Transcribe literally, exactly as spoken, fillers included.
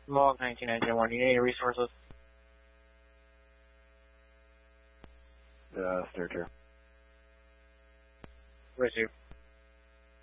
Log nineteen ninety-one, you need any resources? Uh, Sturger. Where's you?